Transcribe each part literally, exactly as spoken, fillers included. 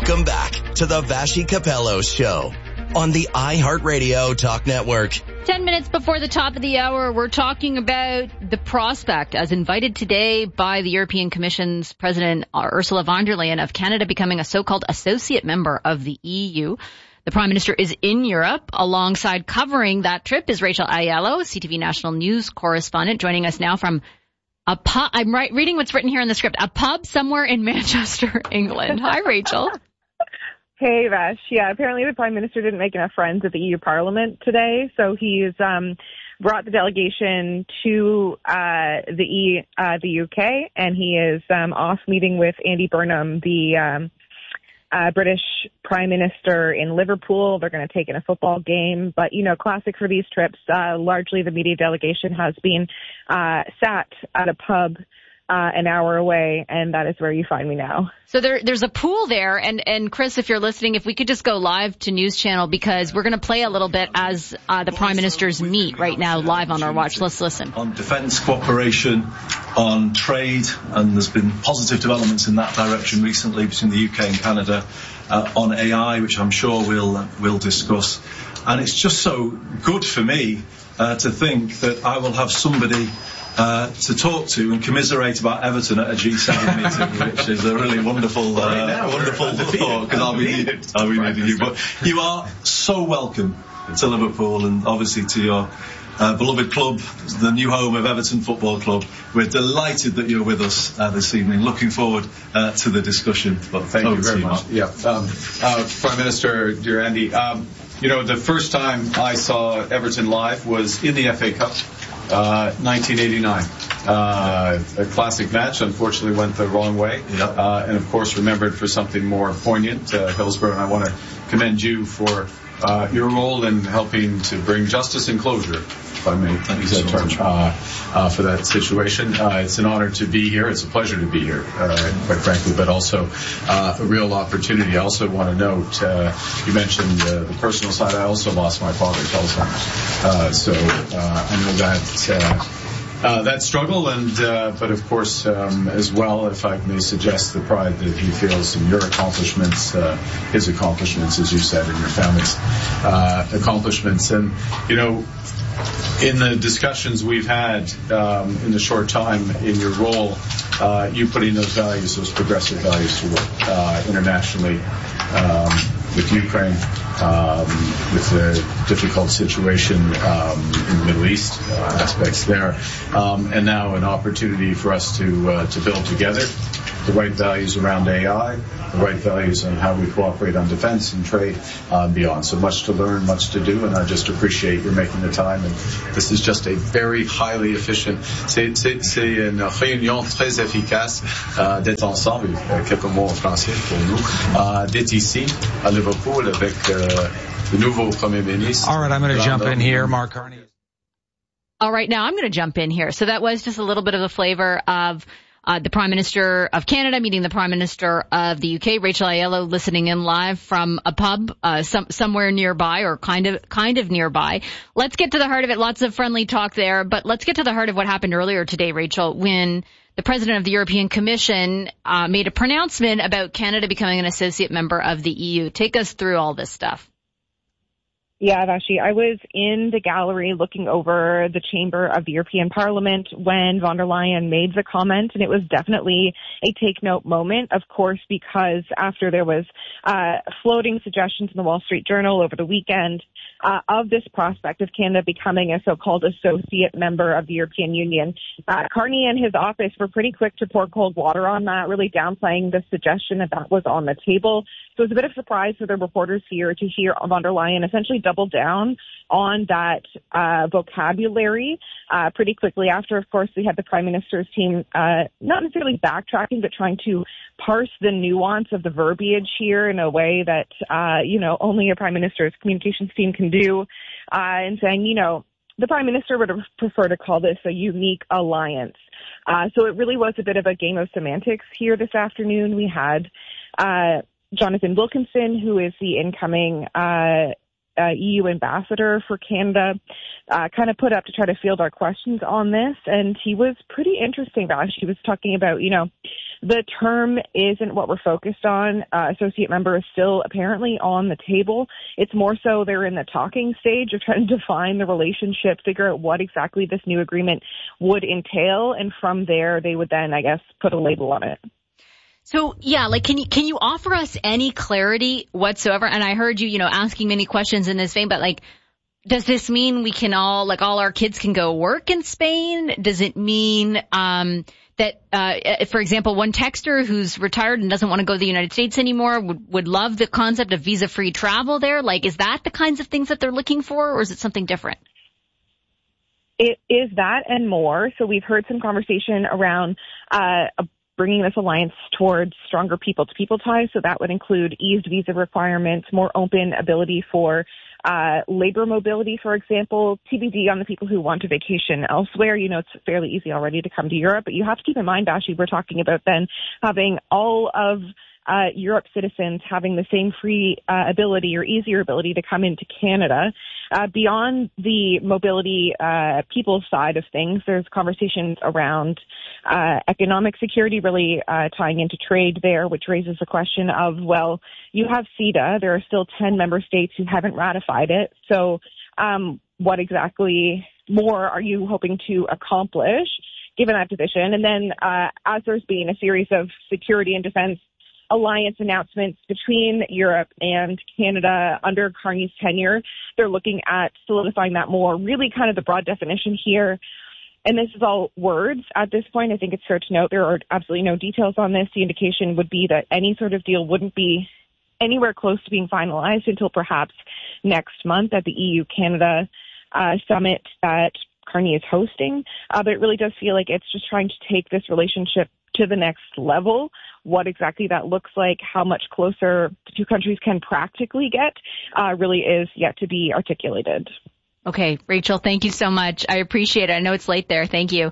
Welcome back to the Vassy Capello Show on the iHeartRadio Talk Network. Ten minutes before the top of the hour, we're talking about the prospect, as invited today by the European Commission's President Ursula von der Leyen, of Canada becoming a so-called associate member of the E U. The Prime Minister is in Europe. Alongside covering that trip is Rachel Aiello, C T V National News correspondent, joining us now from a pub. I'm right, reading what's written here in the script. A pub somewhere in Manchester, England. Hi, Rachel. Hey, Vash. Yeah, apparently the Prime Minister didn't make enough friends at the E U Parliament today, so he's um, brought the delegation to uh, the e, uh, the U K, and he is um, off meeting with Andy Burnham, the um, uh, British Prime Minister, in Liverpool. They're going to take in a football game, but, you know, classic for these trips, uh, largely the media delegation has been uh, sat at a pub Uh, an hour away, and that is where you find me now. So there, there's a pool there, and, and Chris, if you're listening, if we could just go live to News Channel, because we're going to play a little bit as uh, the Prime Ministers meet right now live on our watch. Let's listen. On defence cooperation, on trade, and there's been positive developments in that direction recently between the U K and Canada, uh, on A I, which I'm sure we'll, uh, we'll discuss. And it's just so good for me uh, to think that I will have somebody Uh, to talk to and commiserate about Everton at a G seven meeting, which is a really wonderful, uh, right now, wonderful thought, because I'll be needed. I'll be needing you. But you are so welcome to Liverpool, and obviously to your uh, beloved club, the new home of Everton Football Club. We're delighted that you're with us uh, this evening. Looking forward uh, to the discussion. Well, thank you very much. Yeah, um, uh, Prime Minister, dear Andy. Um, you know, the first time I saw Everton live was in the F A Cup. Uh, nineteen eighty-nine. Uh, a classic match, unfortunately went the wrong way. Yep. Uh, and of course remembered for something more poignant. Uh, Hillsborough, and I want to commend you for uh, your role in helping to bring justice and closure, if I may use that term, uh, uh, for that situation. Uh, it's an honor to be here. It's a pleasure to be here, uh, quite frankly, but also uh, a real opportunity. I also want to note, uh, you mentioned uh, the personal side. I also lost my father to Alzheimer's. Uh, so uh, I know that uh, uh, that struggle, and uh, but of course um, as well, if I may suggest, the pride that he feels in your accomplishments, uh, his accomplishments, as you said, and your family's uh, accomplishments. And you know, in the discussions we've had um, in the short time in your role, uh, you putting those values, those progressive values to work uh, internationally um, with Ukraine, um, with the difficult situation um, in the Middle East, uh, aspects there, um, and now an opportunity for us to uh, to build together the right values around A I, the right values on how we cooperate on defense and trade uh, and beyond. So much to learn, much to do, and I just appreciate your making the time. And this is just a very highly efficient, c'est, c'est, c'est une réunion très efficace euh, d'être ensemble, quelques mots en français pour nous, euh, d'être ici à Liverpool avec euh, le nouveau Premier ministre. All right, I'm going to jump in here, Mark Carney. All right, now I'm going to jump in here. So that was just a little bit of the flavor of Uh, the Prime Minister of Canada meeting the Prime Minister of the U K. Rachel Aiello listening in live from a pub uh, some, somewhere nearby, or kind of kind of nearby. Let's get to the heart of it. Lots of friendly talk there, but let's get to the heart of what happened earlier today, Rachel, when the President of the European Commission uh, made a pronouncement about Canada becoming an associate member of the E U. Take us through all this stuff. Yeah, Vashi, I was in the gallery looking over the chamber of the European Parliament when von der Leyen made the comment, and it was definitely a take-note moment, of course, because after there was uh floating suggestions in the Wall Street Journal over the weekend uh, of this prospect of Canada becoming a so-called associate member of the European Union, uh, Carney and his office were pretty quick to pour cold water on that, really downplaying the suggestion that that was on the table. So it was a bit of a surprise for the reporters here to hear von der Leyen essentially double down on that uh vocabulary uh pretty quickly after. Of course, we had the Prime Minister's team uh not necessarily backtracking, but trying to parse the nuance of the verbiage here in a way that uh you know only a Prime Minister's communications team can do, uh and saying, you know, the Prime Minister would prefer to call this a unique alliance. Uh so it really was a bit of a game of semantics here this afternoon. We had uh Jonathan Wilkinson, who is the incoming uh Uh, E U ambassador for Canada, uh, kind of put up to try to field our questions on this. And he was pretty interesting about it. He was talking about, you know, The term isn't what we're focused on. Uh, associate member is still apparently on the table. It's more so they're in the talking stage of trying to define the relationship, figure out what exactly this new agreement would entail, and from there they would then, I guess, put a label on it. So, yeah, like, can you, can you offer us any clarity whatsoever? And I heard you, you know, asking many questions in this vein, but like, does this mean we can all, like, all our kids can go work in Spain? Does it mean, um, that, uh, for example, one texter who's retired and doesn't want to go to the United States anymore would, would love the concept of visa-free travel there? Like, is that the kinds of things that they're looking for, or is it something different? It is that and more. So we've heard some conversation around, uh, bringing this alliance towards stronger people-to-people ties. So that would include eased visa requirements, more open ability for uh labor mobility, for example, T B D on the people who want to vacation elsewhere. You know, it's fairly easy already to come to Europe, but you have to keep in mind, Bashi, we're talking about then having all of uh Europe citizens having the same free uh, ability or easier ability to come into Canada. Uh, beyond the mobility uh people side of things, there's conversations around uh economic security, really uh tying into trade there, which raises the question of, well, you have CETA. There are still ten member states who haven't ratified it. So um what exactly more are you hoping to accomplish given that position? And then uh as there's been a series of security and defense alliance announcements between Europe and Canada under Carney's tenure, they're looking at solidifying that more, really kind of the broad definition here. And this is all words at this point. I think it's fair to note there are absolutely no details on this. The indication would be that any sort of deal wouldn't be anywhere close to being finalized until perhaps next month at the E U-Canada uh, summit that Carney is hosting. Uh, but it really does feel like it's just trying to take this relationship to the next level. What exactly that looks like, how much closer the two countries can practically get, uh, really is yet to be articulated. Okay, Rachel, thank you so much. I appreciate it. I know it's late there. Thank you.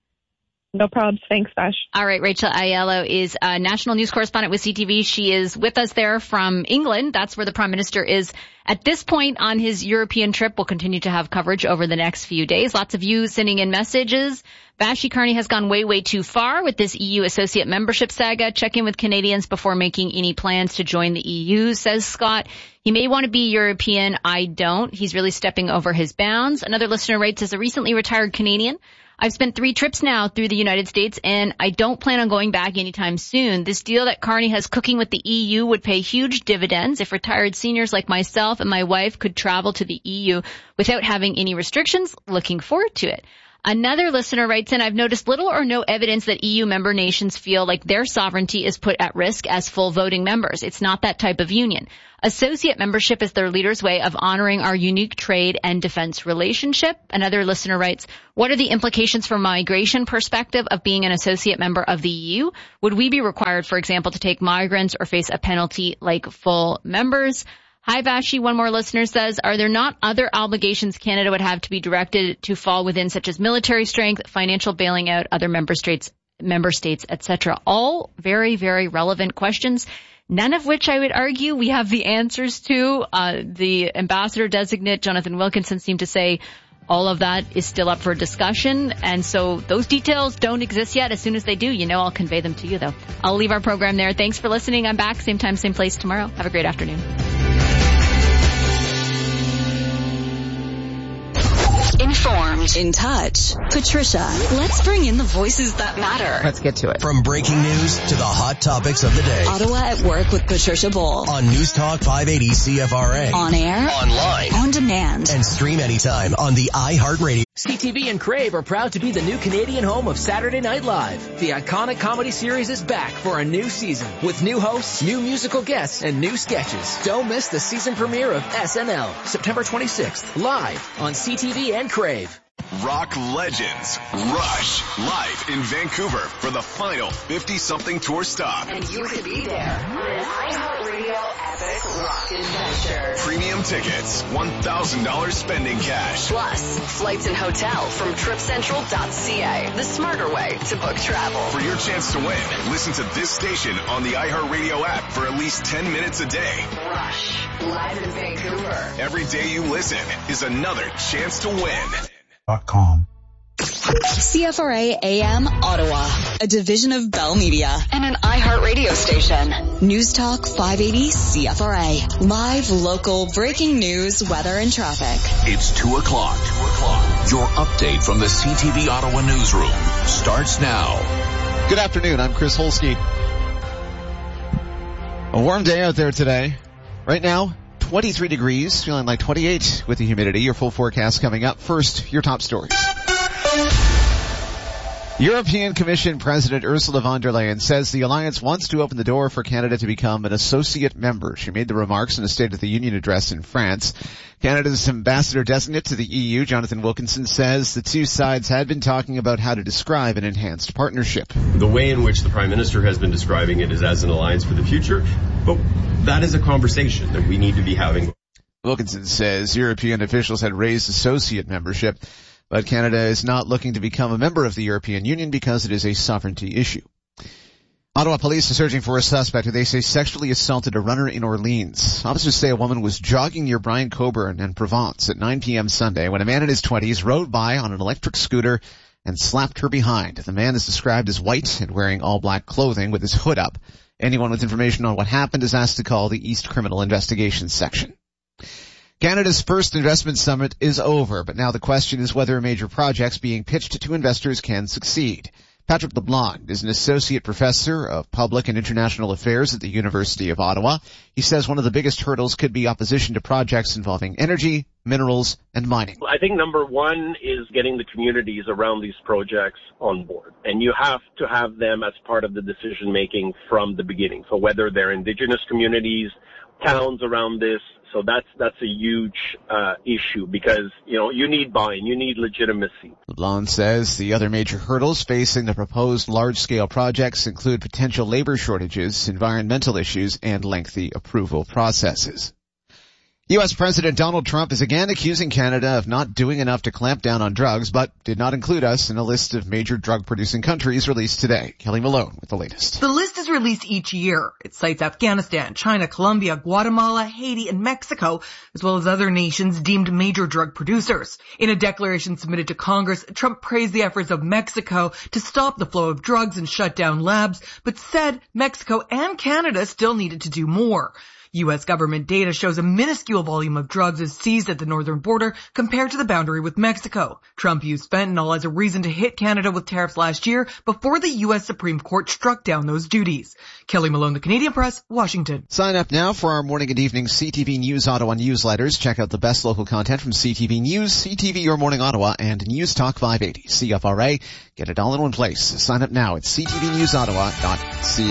No problems. Thanks, Bash. All right, Rachel Aiello is a national news correspondent with C T V. She is with us there from England. That's where the Prime Minister is at this point on his European trip. We'll continue to have coverage over the next few days. Lots of you sending in messages. Vashi Carney has gone way, way too far with this E U associate membership saga. Check in with Canadians before making any plans to join the E U, says Scott. He may want to be European. I don't. He's really stepping over his bounds. Another listener writes, as a recently retired Canadian, I've spent three trips now through the United States, and I don't plan on going back anytime soon. This deal that Carney has cooking with the E U would pay huge dividends if retired seniors like myself and my wife could travel to the E U without having any restrictions. Looking forward to it. Another listener writes in, I've noticed little or no evidence that E U member nations feel like their sovereignty is put at risk as full voting members. It's not that type of union. Associate membership is their leader's way of honoring our unique trade and defense relationship. Another listener writes, what are the implications from a migration perspective of being an associate member of the E U? Would we be required, for example, to take migrants or face a penalty like full members? Hi, Vashi. One more listener says, are there not other obligations Canada would have to be directed to fall within, such as military strength, financial bailing out, other member states, member states, et cetera? All very, very relevant questions, none of which I would argue we have the answers to. Uh, the ambassador designate, Jonathan Wilkinson, seemed to say all of that is still up for discussion. And so those details don't exist yet. As soon as they do, you know, I'll convey them to you, though. I'll leave our program there. Thanks for listening. I'm back same time, same place tomorrow. Have a great afternoon. Informed, in touch. Patricia, let's bring in the voices that matter. Let's get to it. From breaking news to the hot topics of the day. Ottawa at Work with Patricia Bull. On News Talk five eighty C F R A. On air. Online. On demand. And stream anytime on the iHeartRadio. C T V and Crave are proud to be the new Canadian home of Saturday Night Live. The iconic comedy series is back for a new season with new hosts, new musical guests, and new sketches. Don't miss the season premiere of S N L, September twenty-sixth, live on C T V and Crave. Rock legends Rush live in Vancouver for the final fifty-something tour stop. And you could be there. An iHeartRadio Epic Rock Adventure. Premium tickets, one thousand dollars spending cash. Plus, flights and hotel from trip central dot c a. The smarter way to book travel. For your chance to win, listen to this station on the iHeartRadio app for at least ten minutes a day. Rush, live in Vancouver. Every day you listen is another chance to win. Dot com. C F R A A M Ottawa, a division of Bell Media and an iHeartRadio station. News Talk five eighty C F R A. Live, local, breaking news, weather, and traffic. It's two o'clock. two o'clock. Your update from the C T V Ottawa newsroom starts now. Good afternoon. I'm Chris Holsky. A warm day out there today. Right now, twenty-three degrees, feeling like twenty-eight with the humidity. Your full forecast coming up. First, your top stories. European Commission President Ursula von der Leyen says the alliance wants to open the door for Canada to become an associate member. She made the remarks in a State of the Union address in France. Canada's ambassador designate to the E U, Jonathan Wilkinson, says the two sides had been talking about how to describe an enhanced partnership. The way in which the Prime Minister has been describing it is as an alliance for the future, but that is a conversation that we need to be having. Wilkinson says European officials had raised associate membership, but Canada is not looking to become a member of the European Union because it is a sovereignty issue. Ottawa police are searching for a suspect who they say sexually assaulted a runner in Orleans. Officers say a woman was jogging near Brian Coburn and Provence at nine p.m. Sunday when a man in his twenties rode by on an electric scooter and slapped her behind. The man is described as white and wearing all black clothing with his hood up. Anyone with information on what happened is asked to call the East Criminal Investigations Section. Canada's first investment summit is over, but now the question is whether major projects being pitched to investors can succeed. Patrick LeBlanc is an associate professor of public and international affairs at the University of Ottawa. He says one of the biggest hurdles could be opposition to projects involving energy, minerals, and mining. I think number one is getting the communities around these projects on board. And you have to have them as part of the decision making from the beginning. So whether they're indigenous communities, towns around this, so that's that's a huge uh issue because, you know, you need buy-in, you need legitimacy. LeBlanc says the other major hurdles facing the proposed large-scale projects include potential labor shortages, environmental issues, and lengthy approval processes. U S President Donald Trump is again accusing Canada of not doing enough to clamp down on drugs, but did not include us in a list of major drug-producing countries released today. Kelly Malone with the latest. The list is released each year. It cites Afghanistan, China, Colombia, Guatemala, Haiti, and Mexico, as well as other nations deemed major drug producers. In a declaration submitted to Congress, Trump praised the efforts of Mexico to stop the flow of drugs and shut down labs, but said Mexico and Canada still needed to do more. U S government data shows a minuscule volume of drugs is seized at the northern border compared to the boundary with Mexico. Trump used fentanyl as a reason to hit Canada with tariffs last year before the U S Supreme Court struck down those duties. Kelly Malone, The Canadian Press, Washington. Sign up now for our morning and evening C T V News Ottawa newsletters. Check out the best local content from C T V News, C T V Your Morning Ottawa, and News Talk five eighty, C F R A. Get it all in one place. Sign up now at c t v news ottawa dot c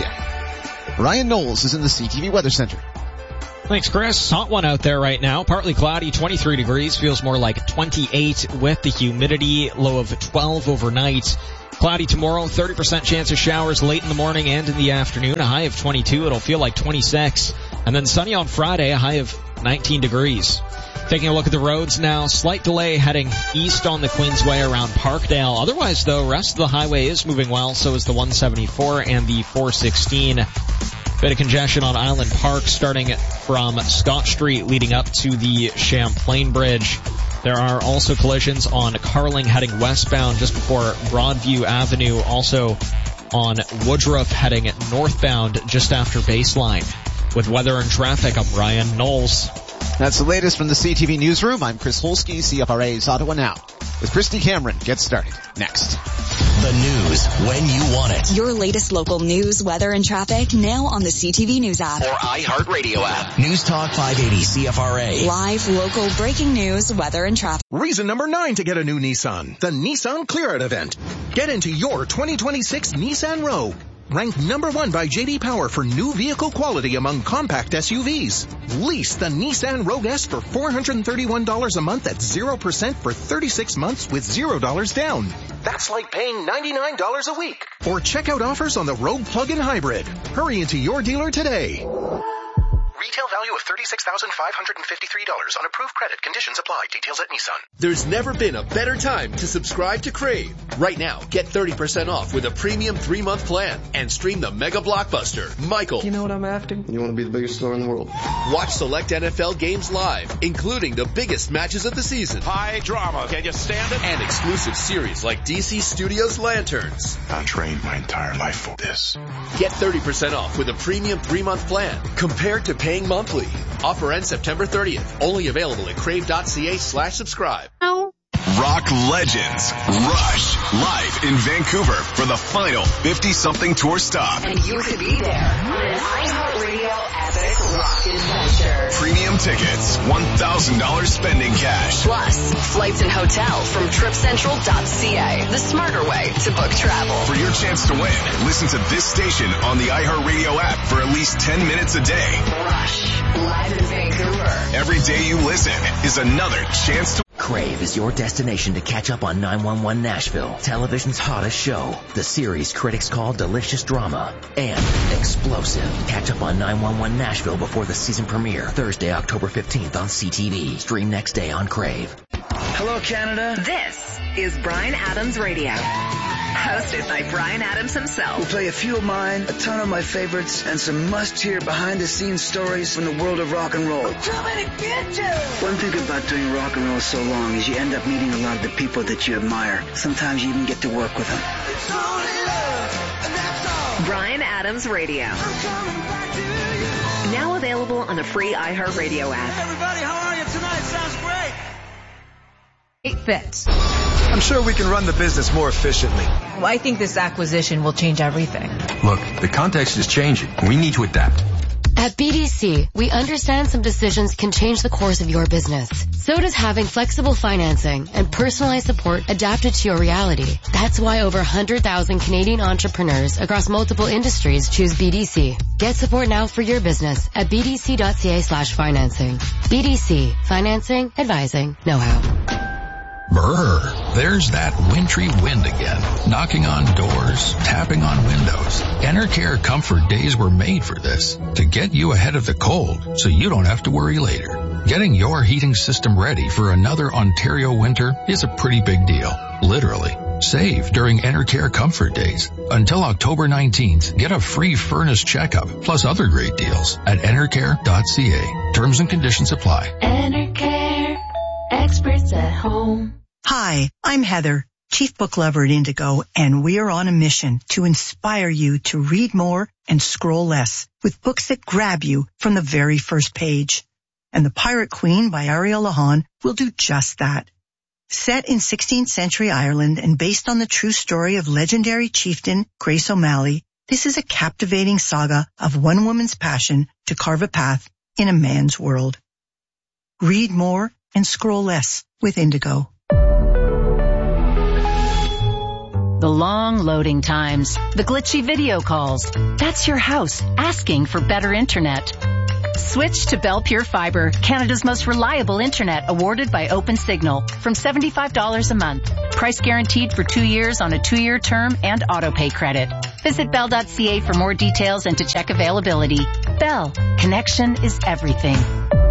a. Ryan Knowles is in the C T V Weather Center. Thanks, Chris. Hot one out there right now. Partly cloudy, twenty-three degrees. Feels more like twenty-eight with the humidity. Low of twelve overnight. Cloudy tomorrow, thirty percent chance of showers late in the morning and in the afternoon. A high of twenty-two. It'll feel like twenty-six. And then sunny on Friday, a high of nineteen degrees. Taking a look at the roads now. Slight delay heading east on the Queensway around Parkdale. Otherwise, though, rest of the highway is moving well. So is the one seventy-four and the four sixteen. Bit of congestion on Island Park starting from Scott Street leading up to the Champlain Bridge. There are also collisions on Carling heading westbound just before Broadview Avenue. Also on Woodruff heading northbound just after Baseline. With weather and traffic, I'm Ryan Knowles. That's the latest from the C T V Newsroom. I'm Chris Holsky, C F R A's Ottawa Now. With Christy Cameron, get started. Next. The news when you want it. Your latest local news, weather, and traffic now on the C T V News app. Or iHeartRadio app. News Talk five eighty C F R A. Live, local, breaking news, weather, and traffic. Reason number nine to get a new Nissan. The Nissan Clear Out event. Get into your twenty twenty-six Nissan Rogue. Ranked number one by J D Power for new vehicle quality among compact S U Vs. Lease the Nissan Rogue S for four hundred thirty-one dollars a month at zero percent for thirty-six months with zero dollars down. That's like paying ninety-nine dollars a week. Or check out offers on the Rogue Plug-in Hybrid. Hurry into your dealer today. Retail value of thirty-six thousand five hundred fifty-three dollars on approved credit. Conditions apply. Details at Nissan. There's never been a better time to subscribe to Crave. Right now, get thirty percent off with a premium three-month plan and stream the mega blockbuster, Michael. You know what I'm after? You want to be the biggest star in the world. Watch select N F L games live, including the biggest matches of the season. High drama. Can you stand it? And exclusive series like D C Studios Lanterns. I trained my entire life for this. Get thirty percent off with a premium three-month plan compared to paying monthly. Offer ends September thirtieth. Only available at crave.ca slash subscribe. Oh. Rock Legends Rush live in Vancouver for the final fifty-something tour stop. And you could be there on an iHeartRadio epic rock adventure. Premium tickets, one thousand dollars spending cash. Plus, flights and hotel from trip central dot c a, the smarter way to book travel. For your chance to win, listen to this station on the iHeartRadio app for at least ten minutes a day. Rush, live in Vancouver. Every day you listen is another chance to Crave is your destination to catch up on nine one one Nashville, television's hottest show. The series critics call delicious drama and explosive. Catch up on nine one one Nashville before the season premiere, Thursday, October fifteenth on C T V. Stream next day on Crave. Hello, Canada. This is Bryan Adams Radio. Hosted by Bryan Adams himself. We'll play a few of mine, a ton of my favorites, and some must-hear behind-the-scenes stories from the world of rock and roll. We're coming to get you! One thing about doing rock and roll so long is you end up meeting a lot of the people that you admire. Sometimes you even get to work with them. It's only love, and that's all. Bryan Adams Radio. I'm coming back to you. Now available on the free iHeartRadio app. Hey everybody, how are you tonight? Sounds great. It fits. I'm sure we can run the business more efficiently. Well, I think this acquisition will change everything. Look, the context is changing. We need to adapt. At B D C, we understand some decisions can change the course of your business. So does having flexible financing and personalized support adapted to your reality. That's why over one hundred thousand Canadian entrepreneurs across multiple industries choose B D C. Get support now for your business at bdc.ca slash financing. B D C. Financing, advising, know-how. Brr, there's that wintry wind again, knocking on doors, tapping on windows. Enercare Comfort Days were made for this, to get you ahead of the cold so you don't have to worry later. Getting your heating system ready for another Ontario winter is a pretty big deal, literally. Save during Enercare Comfort Days. Until October nineteenth, get a free furnace checkup, plus other great deals at enercare dot c a. Terms and conditions apply. Enercare, experts at home. Hi, I'm Heather, Chief Book Lover at Indigo, and we are on a mission to inspire you to read more and scroll less with books that grab you from the very first page. And The Pirate Queen by Ariel Lahan will do just that. Set in sixteenth century Ireland and based on the true story of legendary chieftain Grace O'Malley, this is a captivating saga of one woman's passion to carve a path in a man's world. Read more and scroll less with Indigo. The long loading times, the glitchy video calls. That's your house asking for better internet. Switch to Bell Pure Fiber, Canada's most reliable internet, awarded by OpenSignal, from seventy-five dollars a month. Price guaranteed for two years on a two-year term and auto-pay credit. Visit bell dot c a for more details and to check availability. Bell, connection is everything.